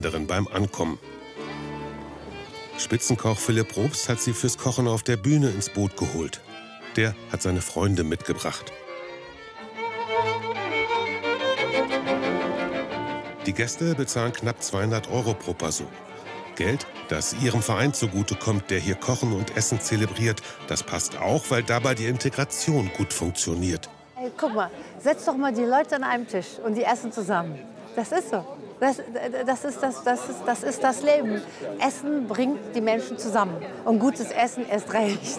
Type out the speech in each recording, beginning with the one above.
beim Ankommen. Spitzenkoch Philipp Probst hat sie fürs Kochen auf der Bühne ins Boot geholt. Der hat seine Freunde mitgebracht. Die Gäste bezahlen knapp 200 € pro Person. Geld, das ihrem Verein zugutekommt, der hier Kochen und Essen zelebriert. Das passt auch, weil dabei die Integration gut funktioniert. Hey, guck mal, setz doch mal die Leute an einem Tisch und die essen zusammen. Das ist so. Das ist das Leben. Essen bringt die Menschen zusammen. Und gutes Essen erst recht.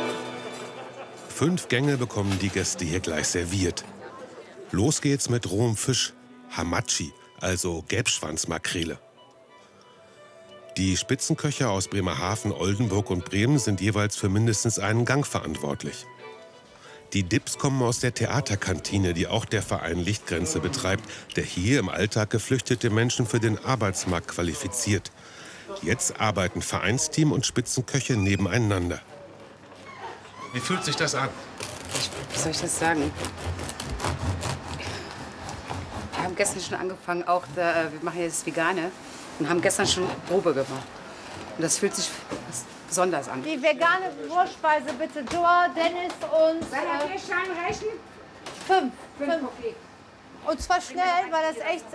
5 Gänge bekommen die Gäste hier gleich serviert. Los geht's mit rohem Fisch, Hamachi, also Gelbschwanzmakrele. Die Spitzenköche aus Bremerhaven, Oldenburg und Bremen sind jeweils für mindestens einen Gang verantwortlich. Die Dips kommen aus der Theaterkantine, die auch der Verein Lichtgrenze betreibt, der hier im Alltag geflüchtete Menschen für den Arbeitsmarkt qualifiziert. Jetzt arbeiten Vereinsteam und Spitzenköche nebeneinander. Wie fühlt sich das an? Wie soll ich das sagen? Wir haben gestern schon angefangen, wir machen jetzt Vegane und haben gestern schon Probe gemacht. Und das fühlt sich besonders an. Die vegane Vorspeise bitte, Joa, Dennis und... Soll ich 4 Scheine reichen? 5. 5, okay. Und zwar schnell, weil das echt...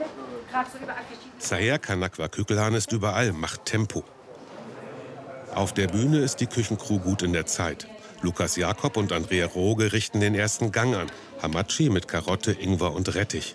Zaher Kanakwa Kükelhahn ist überall, macht Tempo. Auf der Bühne ist die Küchencrew gut in der Zeit. Lukas Jakob und Andrea Roge richten den ersten Gang an. Hamachi mit Karotte, Ingwer und Rettich.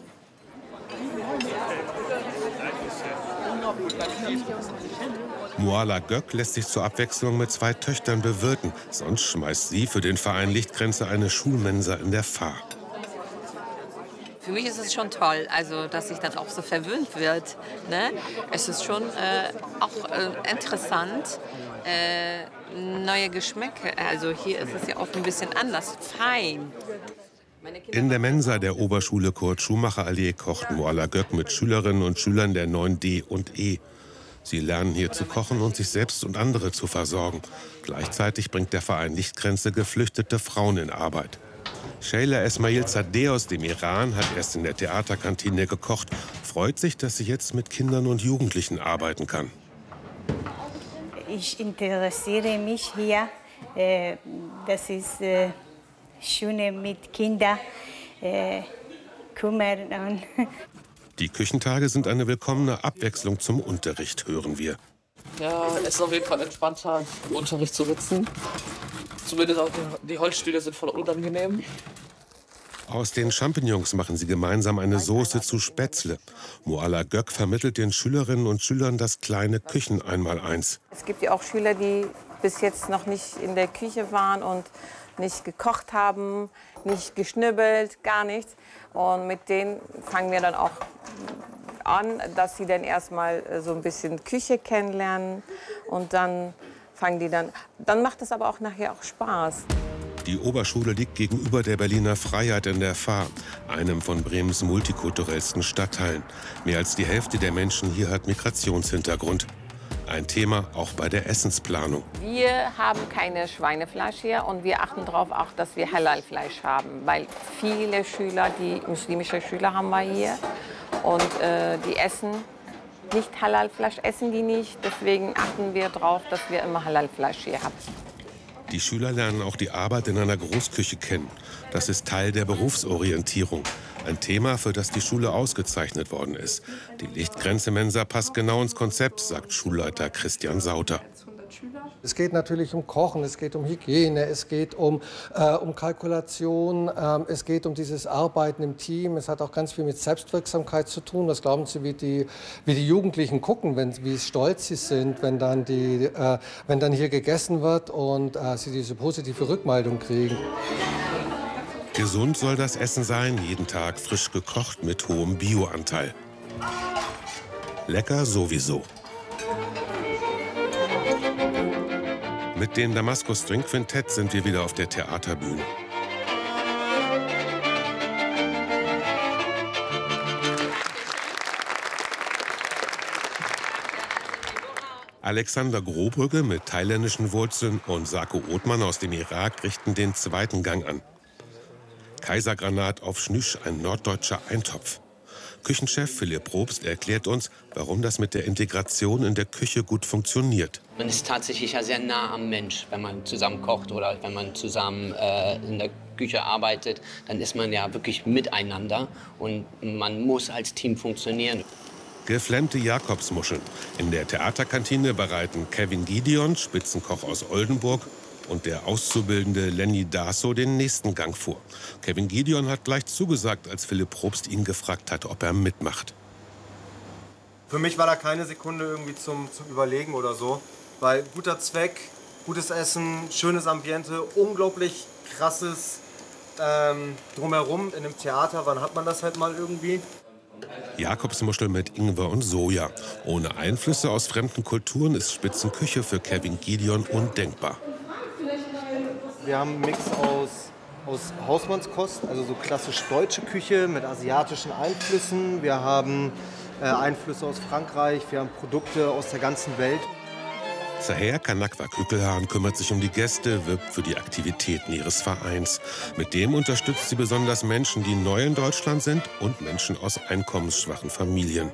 Moala Gök lässt sich zur Abwechslung mit 2 Töchtern bewirten. Sonst schmeißt sie für den Verein Lichtgrenze eine Schulmensa in der Fahr. Für mich ist es schon toll, also, dass sich dann auch so verwöhnt wird. Ne? Es ist schon auch interessant, neue Geschmäcker. Also hier ist es ja auch ein bisschen anders, fein. In der Mensa der Oberschule Kurt-Schumacher-Allee kocht Moala Gök mit Schülerinnen und Schülern der 9D und E. Sie lernen hier zu kochen und sich selbst und andere zu versorgen. Gleichzeitig bringt der Verein Lichtgrenze geflüchtete Frauen in Arbeit. Sheila Esmail Zadeh aus dem Iran hat erst in der Theaterkantine gekocht, freut sich, dass sie jetzt mit Kindern und Jugendlichen arbeiten kann. Ich interessiere mich hier. Das ist schön mit Kindern kümmern. Die Küchentage sind eine willkommene Abwechslung zum Unterricht, hören wir. Ja, es ist auf jeden Fall entspannter, im Unterricht zu sitzen. Zumindest auch die Holzstühle sind voll unangenehm. Aus den Champignons machen sie gemeinsam eine Soße zu Spätzle. Moala Gök vermittelt den Schülerinnen und Schülern das kleine Küchen-Einmaleins. Es gibt ja auch Schüler, die bis jetzt noch nicht in der Küche waren und nicht gekocht haben, nicht geschnibbelt, gar nichts. Und mit denen fangen wir dann auch an, dass sie dann erstmal so ein bisschen Küche kennenlernen und dann fangen die dann macht es aber auch nachher auch Spaß. Die Oberschule liegt gegenüber der Berliner Freiheit in der Fahr, einem von Bremens multikulturellsten Stadtteilen. Mehr als die Hälfte der Menschen hier hat Migrationshintergrund. Ein Thema auch bei der Essensplanung. Wir haben keine Schweinefleisch hier und wir achten darauf auch, dass wir Halal-Fleisch haben. Weil viele Schüler, die muslimische Schüler haben wir hier und die essen nicht Halal-Fleisch, essen die nicht. Deswegen achten wir darauf, dass wir immer Halal-Fleisch hier haben. Die Schüler lernen auch die Arbeit in einer Großküche kennen. Das ist Teil der Berufsorientierung. Ein Thema, für das die Schule ausgezeichnet worden ist. Die Lichtgrenze-Mensa passt genau ins Konzept, sagt Schulleiter Christian Sauter. Es geht natürlich um Kochen, es geht um Hygiene, es geht um Kalkulation, es geht um dieses Arbeiten im Team. Es hat auch ganz viel mit Selbstwirksamkeit zu tun. Was glauben Sie, wie die Jugendlichen gucken, wie stolz sie sind, wenn dann hier gegessen wird und sie diese positive Rückmeldung kriegen? Gesund soll das Essen sein, jeden Tag frisch gekocht mit hohem Bioanteil. Lecker sowieso. Mit dem Damaskus String Quintett sind wir wieder auf der Theaterbühne. Alexander Grobrügge mit thailändischen Wurzeln und Sako Othmann aus dem Irak richten den zweiten Gang an. Kaisergranat auf Schnüsch, ein norddeutscher Eintopf. Küchenchef Philipp Probst erklärt uns, warum das mit der Integration in der Küche gut funktioniert. Man ist tatsächlich ja sehr nah am Mensch, wenn man zusammen kocht oder wenn man zusammen in der Küche arbeitet. Dann ist man ja wirklich miteinander und man muss als Team funktionieren. Geflammte Jakobsmuscheln. In der Theaterkantine bereiten Kevin Gideon, Spitzenkoch aus Oldenburg, und der Auszubildende Lenny Daso den nächsten Gang vor. Kevin Gideon hat gleich zugesagt, als Philipp Probst ihn gefragt hat, ob er mitmacht. Für mich war da keine Sekunde irgendwie zum Überlegen oder so. Weil guter Zweck, gutes Essen, schönes Ambiente, unglaublich krasses Drumherum in einem Theater. Wann hat man das halt mal irgendwie? Jakobsmuschel mit Ingwer und Soja. Ohne Einflüsse aus fremden Kulturen ist Spitzenküche für Kevin Gideon undenkbar. Wir haben einen Mix aus Hausmannskost, also so klassisch deutsche Küche mit asiatischen Einflüssen. Wir haben Einflüsse aus Frankreich, wir haben Produkte aus der ganzen Welt. Zaher Kanakwa-Kükelhahn kümmert sich um die Gäste, wirbt für die Aktivitäten ihres Vereins. Mit dem unterstützt sie besonders Menschen, die neu in Deutschland sind und Menschen aus einkommensschwachen Familien.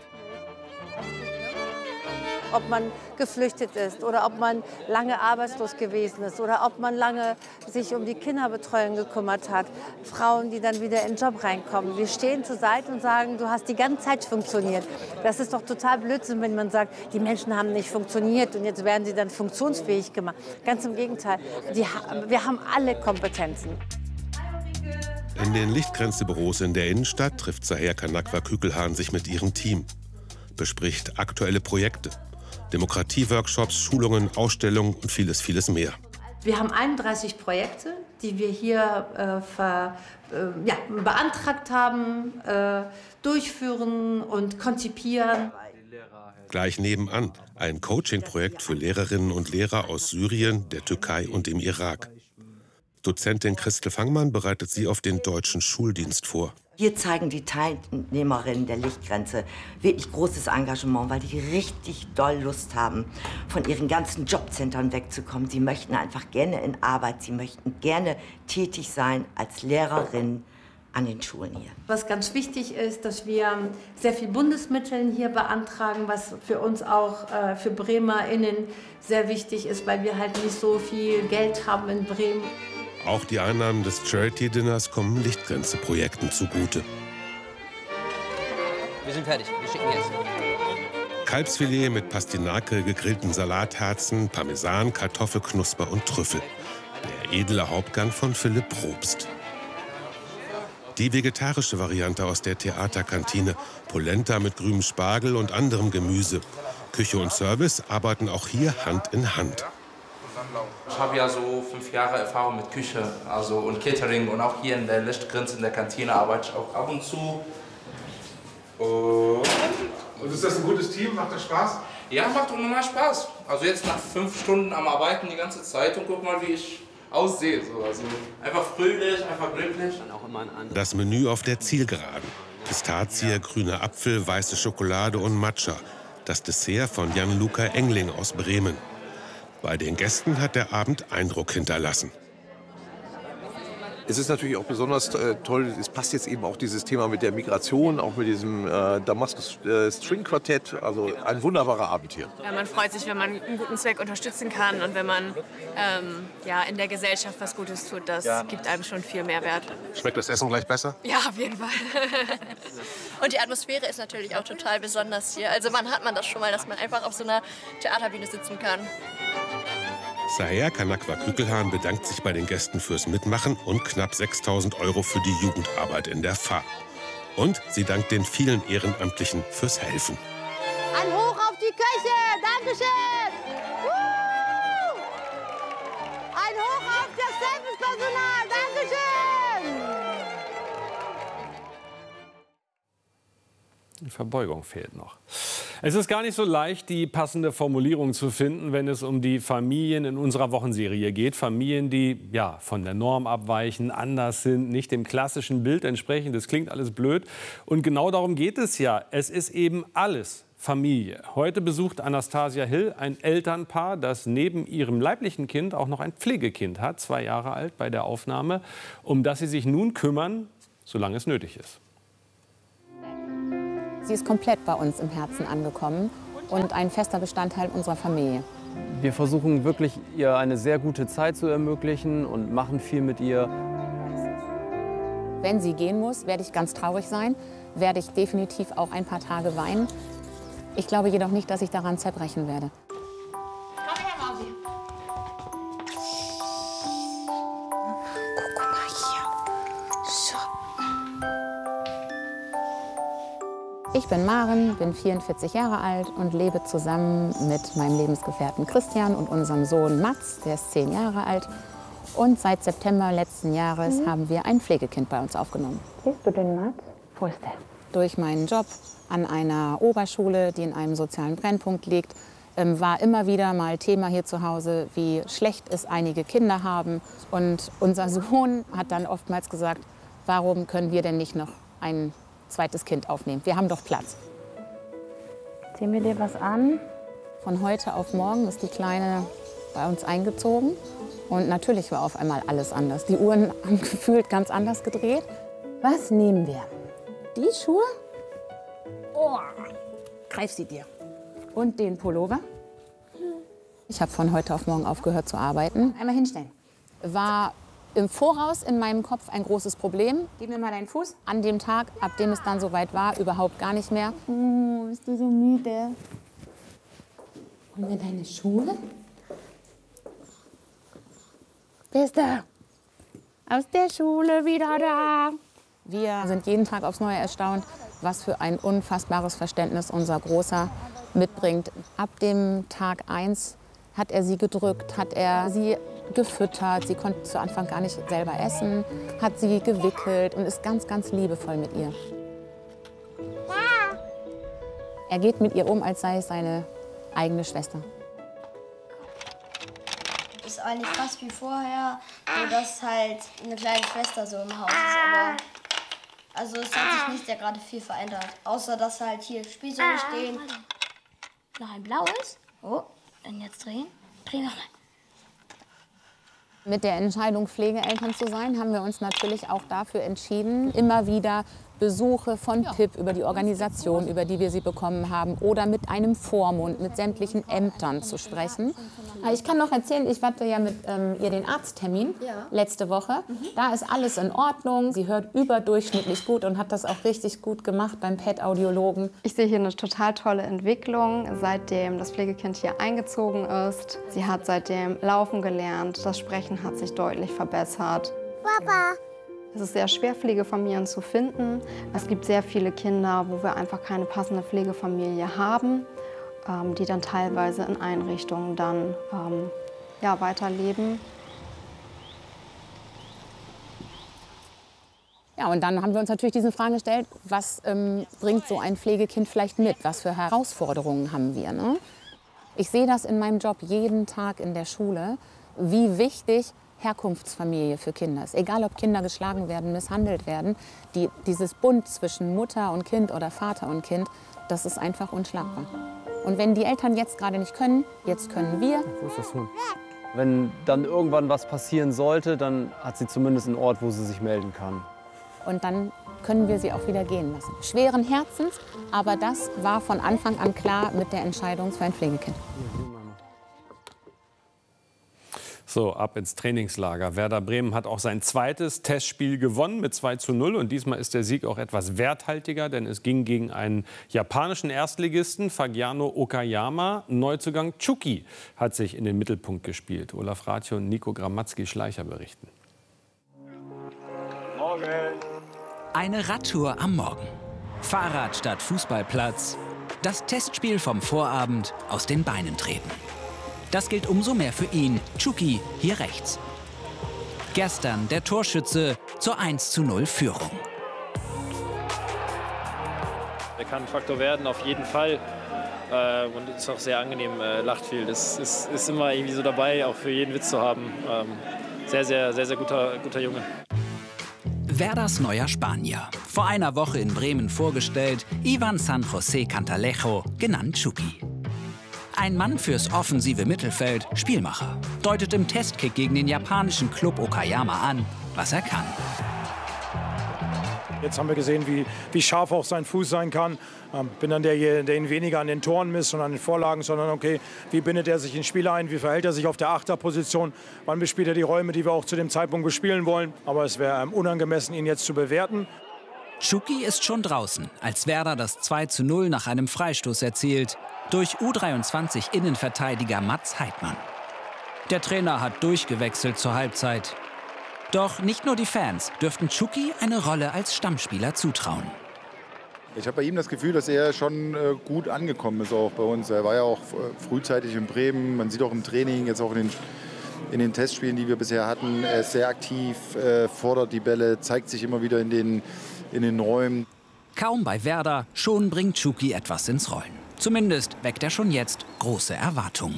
Ob man geflüchtet ist oder ob man lange arbeitslos gewesen ist oder ob man lange sich um die Kinderbetreuung gekümmert hat. Frauen, die dann wieder in den Job reinkommen. Wir stehen zur Seite und sagen, du hast die ganze Zeit funktioniert. Das ist doch total Blödsinn, wenn man sagt, die Menschen haben nicht funktioniert und jetzt werden sie dann funktionsfähig gemacht. Ganz im Gegenteil. Wir haben alle Kompetenzen. In den Lichtgrenze-Büros in der Innenstadt trifft Zaher Kanakwa-Kükelhahn sich mit ihrem Team. Bespricht aktuelle Projekte. Demokratieworkshops, Schulungen, Ausstellungen und vieles, vieles mehr. Wir haben 31 Projekte, die wir hier beantragt haben, durchführen und konzipieren. Gleich nebenan ein Coaching-Projekt für Lehrerinnen und Lehrer aus Syrien, der Türkei und dem Irak. Dozentin Christel Fangmann bereitet sie auf den deutschen Schuldienst vor. Hier zeigen die Teilnehmerinnen der Lichtgrenze wirklich großes Engagement, weil die richtig doll Lust haben, von ihren ganzen Jobcentern wegzukommen. Sie möchten einfach gerne in Arbeit, sie möchten gerne tätig sein als Lehrerin an den Schulen hier. Was ganz wichtig ist, dass wir sehr viel Bundesmittel hier beantragen, was für uns auch für BremerInnen sehr wichtig ist, weil wir halt nicht so viel Geld haben in Bremen. Auch die Einnahmen des Charity-Dinners kommen Lichtgrenze-Projekten zugute. Wir sind fertig, wir schicken jetzt. Kalbsfilet mit Pastinake, gegrillten Salatherzen, Parmesan, Kartoffelknusper und Trüffel. Der edle Hauptgang von Philipp Probst. Die vegetarische Variante aus der Theaterkantine. Polenta mit grünem Spargel und anderem Gemüse. Küche und Service arbeiten auch hier Hand in Hand. Ich habe ja so 5 Jahre Erfahrung mit Küche und Catering und auch hier in der Lichtgrenze in der Kantine arbeite ich auch ab und zu. Und ist das ein gutes Team? Macht das Spaß? Ja, macht unnormal Spaß. Also jetzt nach 5 Stunden am Arbeiten die ganze Zeit und guck mal, wie ich aussehe. Also einfach fröhlich, einfach glücklich. Das Menü auf der Zielgeraden. Pistazie, grüner Apfel, weiße Schokolade und Matcha. Das Dessert von Jan-Luca Engling aus Bremen. Bei den Gästen hat der Abend Eindruck hinterlassen. Es ist natürlich auch besonders toll, es passt jetzt eben auch dieses Thema mit der Migration, auch mit diesem Damaskus String Quartett. Also ein wunderbarer Abend hier. Ja, man freut sich, wenn man einen guten Zweck unterstützen kann und wenn man in der Gesellschaft was Gutes tut. Das gibt einem schon viel Mehrwert. Schmeckt das Essen gleich besser? Ja, auf jeden Fall. Und die Atmosphäre ist natürlich auch total besonders hier. Also hat man das schon mal, dass man einfach auf so einer Theaterbühne sitzen kann. Zaher Kanakwa-Kükelhahn bedankt sich bei den Gästen fürs Mitmachen und knapp 6.000 € für die Jugendarbeit in der Pfarr. Und sie dankt den vielen Ehrenamtlichen fürs Helfen. Ein Hoch auf die Köche! Dankeschön! Ein Hoch auf das Servicepersonal! Dankeschön! Die Verbeugung fehlt noch. Es ist gar nicht so leicht, die passende Formulierung zu finden, wenn es um die Familien in unserer Wochenserie geht. Familien, die von der Norm abweichen, anders sind, nicht dem klassischen Bild entsprechen. Das klingt alles blöd. Und genau darum geht es ja. Es ist eben alles Familie. Heute besucht Anastasia Hill ein Elternpaar, das neben ihrem leiblichen Kind auch noch ein Pflegekind hat, 2 Jahre alt bei der Aufnahme, um das sie sich nun kümmern, solange es nötig ist. Sie ist komplett bei uns im Herzen angekommen und ein fester Bestandteil unserer Familie. Wir versuchen wirklich, ihr eine sehr gute Zeit zu ermöglichen und machen viel mit ihr. Wenn sie gehen muss, werde ich ganz traurig sein, werde ich definitiv auch ein paar Tage weinen. Ich glaube jedoch nicht, dass ich daran zerbrechen werde. Komm her, Mausi. Guck mal hier. So. Ich bin Maren, bin 44 Jahre alt und lebe zusammen mit meinem Lebensgefährten Christian und unserem Sohn Mats, der ist 10 Jahre alt. Und seit September letzten Jahres haben wir ein Pflegekind bei uns aufgenommen. Siehst du den Mats? Wo ist der? Durch meinen Job an einer Oberschule, die in einem sozialen Brennpunkt liegt, war immer wieder mal Thema hier zu Hause, wie schlecht es einige Kinder haben. Und unser Sohn hat dann oftmals gesagt, warum können wir denn nicht noch ein zweites Kind aufnehmen? Wir haben doch Platz. Zieh mir dir was an. Von heute auf morgen ist die Kleine bei uns eingezogen. Und natürlich war auf einmal alles anders. Die Uhren haben gefühlt ganz anders gedreht. Was nehmen wir? Die Schuhe? Oh, greif sie dir. Und den Pullover? Ich habe von heute auf morgen aufgehört zu arbeiten. Einmal hinstellen. War im Voraus in meinem Kopf ein großes Problem. Gib mir mal deinen Fuß. An dem Tag, ab dem es dann soweit war, überhaupt gar nicht mehr. Oh, bist du so müde? Holen wir deine Schuhe? Wer ist da? Aus der Schule wieder da. Wir sind jeden Tag aufs Neue erstaunt, was für ein unfassbares Verständnis unser Großer mitbringt. Ab dem Tag 1 hat er sie gedrückt, hat er sie gefüttert. Sie konnte zu Anfang gar nicht selber essen, hat sie gewickelt und ist ganz, ganz liebevoll mit ihr. Er geht mit ihr um, als sei es seine eigene Schwester. Ist eigentlich fast wie vorher, nur dass halt eine kleine Schwester so im Haus ist. Aber also es hat sich nicht sehr gerade viel verändert, außer dass halt hier Spielsäule stehen. Noch ein blaues. Oh, dann jetzt drehen. Dreh noch mal. Mit der Entscheidung, Pflegeeltern zu sein, haben wir uns natürlich auch dafür entschieden, immer wieder Besuche von PIP über die Organisation, über die wir sie bekommen haben, oder mit einem Vormund, mit sämtlichen Ämtern zu sprechen. Ich kann noch erzählen, ich hatte ja mit ihr den Arzttermin letzte Woche. Da ist alles in Ordnung. Sie hört überdurchschnittlich gut und hat das auch richtig gut gemacht beim PET-Audiologen. Ich sehe hier eine total tolle Entwicklung, seitdem das Pflegekind hier eingezogen ist. Sie hat seitdem laufen gelernt, das Sprechen hat sich deutlich verbessert. Papa. Es ist sehr schwer, Pflegefamilien zu finden. Es gibt sehr viele Kinder, wo wir einfach keine passende Pflegefamilie haben, die dann teilweise in Einrichtungen dann weiterleben. Ja, und dann haben wir uns natürlich diese Frage gestellt, was bringt so ein Pflegekind vielleicht mit? Was für Herausforderungen haben wir? Ne? Ich sehe das in meinem Job jeden Tag in der Schule, wie wichtig Herkunftsfamilie für Kinder ist. Egal, ob Kinder geschlagen werden, misshandelt werden, dieses Bund zwischen Mutter und Kind oder Vater und Kind, das ist einfach unschlagbar. Und wenn die Eltern jetzt gerade nicht können, jetzt können wir. Wo ist das Huhn? Wenn dann irgendwann was passieren sollte, dann hat sie zumindest einen Ort, wo sie sich melden kann. Und dann können wir sie auch wieder gehen lassen. Schweren Herzens, aber das war von Anfang an klar mit der Entscheidung für ein Pflegekind. So, ab ins Trainingslager. Werder Bremen hat auch sein zweites Testspiel gewonnen mit 2:0. Und diesmal ist der Sieg auch etwas werthaltiger, denn es ging gegen einen japanischen Erstligisten, Fagiano Okayama. Neuzugang Chuki hat sich in den Mittelpunkt gespielt. Olaf Ratio und Nico Gramatzki-Schleicher berichten. Morgen. Eine Radtour am Morgen. Fahrrad statt Fußballplatz. Das Testspiel vom Vorabend aus den Beinen treten. Das gilt umso mehr für ihn, Chuki, hier rechts. Gestern der Torschütze zur 1:0 Führung. Er kann ein Faktor werden, auf jeden Fall. Und ist auch sehr angenehm, lacht viel. Das ist immer irgendwie so dabei, auch für jeden Witz zu haben. Sehr, sehr, sehr, sehr guter Junge. Werders neuer Spanier. Vor einer Woche in Bremen vorgestellt, Ivan San José Cantalejo, genannt Chuki. Ein Mann fürs offensive Mittelfeld, Spielmacher. Deutet im Testkick gegen den japanischen Club Okayama an, was er kann. Jetzt haben wir gesehen, wie scharf auch sein Fuß sein kann. Bin dann der ihn weniger an den Toren misst und an den Vorlagen, sondern okay, wie bindet er sich ins Spiel ein, wie verhält er sich auf der Achterposition, wann bespielt er die Räume, die wir auch zu dem Zeitpunkt bespielen wollen. Aber es wäre unangemessen, ihn jetzt zu bewerten. Chucky ist schon draußen, als Werder das 2:0 nach einem Freistoß erzielt, durch U23-Innenverteidiger Mats Heidmann. Der Trainer hat durchgewechselt zur Halbzeit. Doch nicht nur die Fans dürften Chucky eine Rolle als Stammspieler zutrauen. Ich habe bei ihm das Gefühl, dass er schon gut angekommen ist auch bei uns. Er war ja auch frühzeitig in Bremen. Man sieht auch im Training, jetzt auch in den Testspielen, die wir bisher hatten. Er ist sehr aktiv, fordert die Bälle, zeigt sich immer wieder in den Räumen. Kaum bei Werder, schon bringt Chucky etwas ins Rollen. Zumindest weckt er schon jetzt große Erwartungen.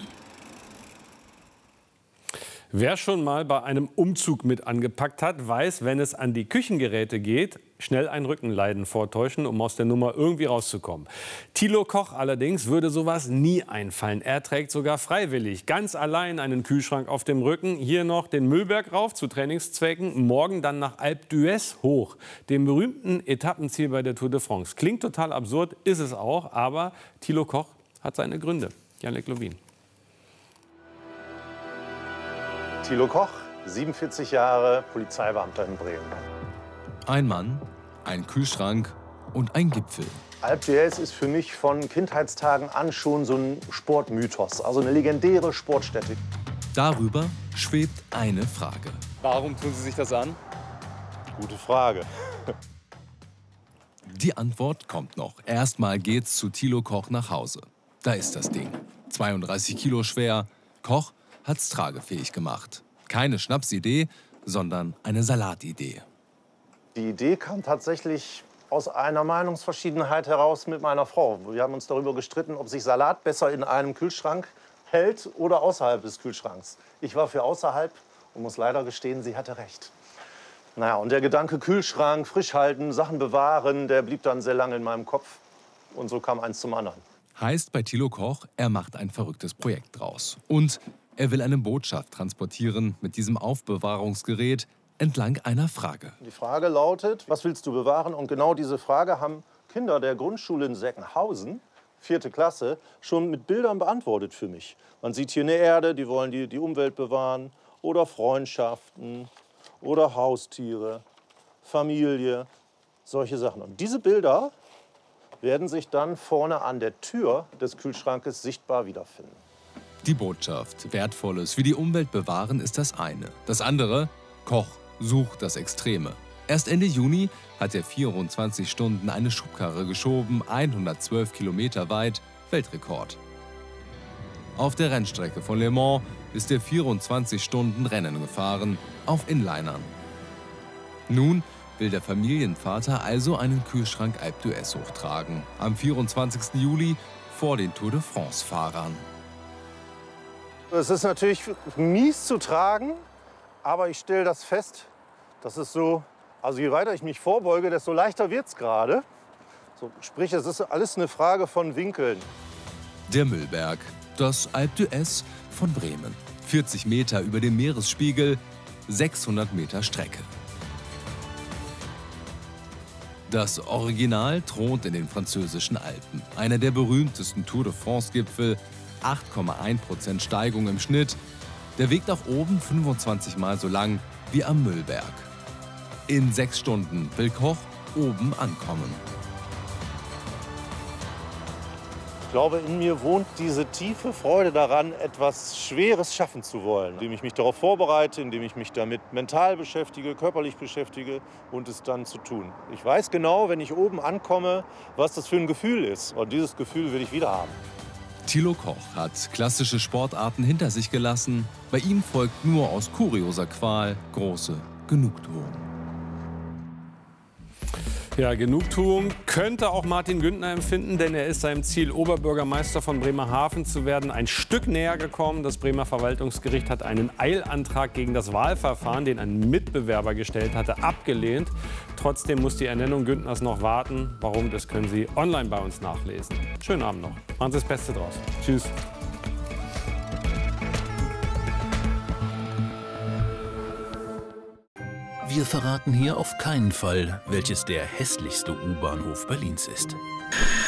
Wer schon mal bei einem Umzug mit angepackt hat, weiß, wenn es an die Küchengeräte geht, schnell ein Rückenleiden vortäuschen, um aus der Nummer irgendwie rauszukommen. Thilo Koch allerdings würde sowas nie einfallen. Er trägt sogar freiwillig, ganz allein einen Kühlschrank auf dem Rücken. Hier noch den Müllberg rauf zu Trainingszwecken, morgen dann nach Alpe d'Huez hoch, dem berühmten Etappenziel bei der Tour de France. Klingt total absurd, ist es auch, aber Thilo Koch hat seine Gründe. Jannik Lovin. Thilo Koch, 47 Jahre, Polizeibeamter in Bremen. Ein Mann, ein Kühlschrank und ein Gipfel. Alpe d'Huez ist für mich von Kindheitstagen an schon so ein Sportmythos, also eine legendäre Sportstätte. Darüber schwebt eine Frage. Warum tun Sie sich das an? Gute Frage. Die Antwort kommt noch. Erstmal geht's zu Thilo Koch nach Hause. Da ist das Ding. 32 Kilo schwer. Koch hat's tragefähig gemacht. Keine Schnapsidee, sondern eine Salatidee. Die Idee kam tatsächlich aus einer Meinungsverschiedenheit heraus mit meiner Frau. Wir haben uns darüber gestritten, ob sich Salat besser in einem Kühlschrank hält oder außerhalb des Kühlschranks. Ich war für außerhalb und muss leider gestehen, sie hatte recht. Naja, und der Gedanke Kühlschrank, frisch halten, Sachen bewahren, der blieb dann sehr lange in meinem Kopf. Und so kam eins zum anderen. Heißt bei Thilo Koch, er macht ein verrücktes Projekt draus. Und er will eine Botschaft transportieren mit diesem Aufbewahrungsgerät entlang einer Frage. Die Frage lautet, was willst du bewahren? Und genau diese Frage haben Kinder der Grundschule in Seckenhausen, 4. Klasse, schon mit Bildern beantwortet für mich. Man sieht hier eine Erde, die wollen die Umwelt bewahren, oder Freundschaften, oder Haustiere, Familie, solche Sachen. Und diese Bilder werden sich dann vorne an der Tür des Kühlschrankes sichtbar wiederfinden. Die Botschaft, Wertvolles wie die Umwelt bewahren, ist das eine. Das andere, Koch sucht das Extreme. Erst Ende Juni hat er 24 Stunden eine Schubkarre geschoben, 112 Kilometer weit, Weltrekord. Auf der Rennstrecke von Le Mans ist er 24 Stunden Rennen gefahren, auf Inlinern. Nun will der Familienvater also einen Kühlschrank Alpe d'Huez hochtragen, am 24. Juli vor den Tour de France-Fahrern. Es ist natürlich mies zu tragen, aber ich stelle das fest, dass es so, also je weiter ich mich vorbeuge, desto leichter wird es gerade. So, sprich, es ist alles eine Frage von Winkeln. Der Müllberg, das Alpe d'Huez von Bremen. 40 Meter über dem Meeresspiegel, 600 Meter Strecke. Das Original thront in den französischen Alpen. Einer der berühmtesten Tour de France-Gipfel, 8,1% Steigung im Schnitt. Der Weg nach oben 25 Mal so lang wie am Müllberg. In 6 Stunden will Koch oben ankommen. Ich glaube, in mir wohnt diese tiefe Freude daran, etwas Schweres schaffen zu wollen, indem ich mich darauf vorbereite, indem ich mich damit mental beschäftige, körperlich beschäftige und es dann zu tun. Ich weiß genau, wenn ich oben ankomme, was das für ein Gefühl ist. Und dieses Gefühl will ich wieder haben. Thilo Koch hat klassische Sportarten hinter sich gelassen. Bei ihm folgt nur aus kurioser Qual große Genugtuung. Ja, Genugtuung könnte auch Martin Güntner empfinden, denn er ist seinem Ziel, Oberbürgermeister von Bremerhaven zu werden, ein Stück näher gekommen. Das Bremer Verwaltungsgericht hat einen Eilantrag gegen das Wahlverfahren, den ein Mitbewerber gestellt hatte, abgelehnt. Trotzdem muss die Ernennung Güntners noch warten. Warum, das können Sie online bei uns nachlesen. Schönen Abend noch. Machen Sie das Beste draus. Tschüss. Wir verraten hier auf keinen Fall, welches der hässlichste U-Bahnhof Berlins ist.